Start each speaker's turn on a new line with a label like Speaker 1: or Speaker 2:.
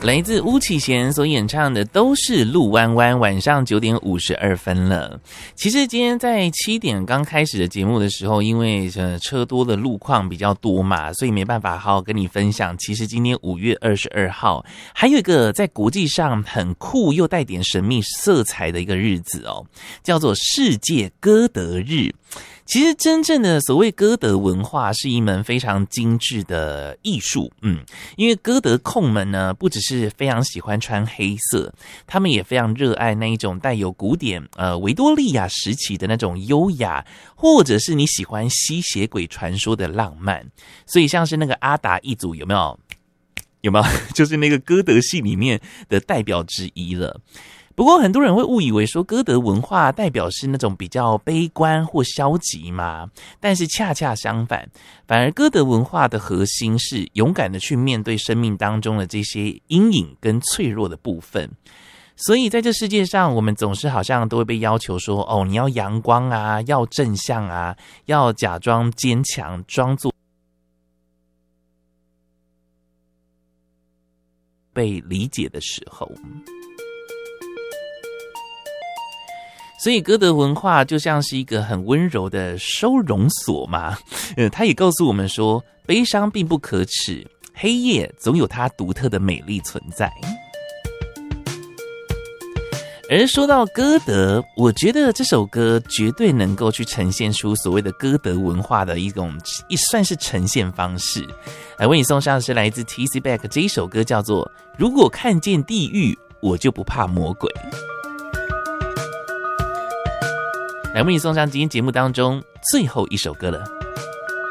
Speaker 1: 来自巫启贤所演唱的都是路弯弯，晚上9点52分了。其实今天在7点刚开始的节目的时候，因为车多的路况比较多嘛，所以没办法好好跟你分享。其实今天5月22号还有一个在国际上很酷又带点神秘色彩的一个日子哦，叫做世界歌德日。其实真正的所谓歌德文化是一门非常精致的艺术，因为歌德控们呢不只是非常喜欢穿黑色，他们也非常热爱那一种带有古典维多利亚时期的那种优雅，或者是你喜欢吸血鬼传说的浪漫。所以像是那个阿达一族有没有就是那个歌德系里面的代表之一了。不过很多人会误以为说歌德文化代表是那种比较悲观或消极嘛，但是恰恰相反，反而歌德文化的核心是勇敢的去面对生命当中的这些阴影跟脆弱的部分。所以在这世界上，我们总是好像都会被要求说，哦，你要阳光啊，要正向啊，要假装坚强，装作被理解的时候。所以歌德文化就像是一个很温柔的收容所嘛，它也告诉我们说，悲伤并不可耻，黑夜总有它独特的美丽存在。而说到歌德，我觉得这首歌绝对能够去呈现出所谓的歌德文化的一种算是呈现方式。来为你送上的是来自 TC Back 这一首歌，叫做《如果看见地狱，我就不怕魔鬼》。来为你送上今天节目当中最后一首歌了。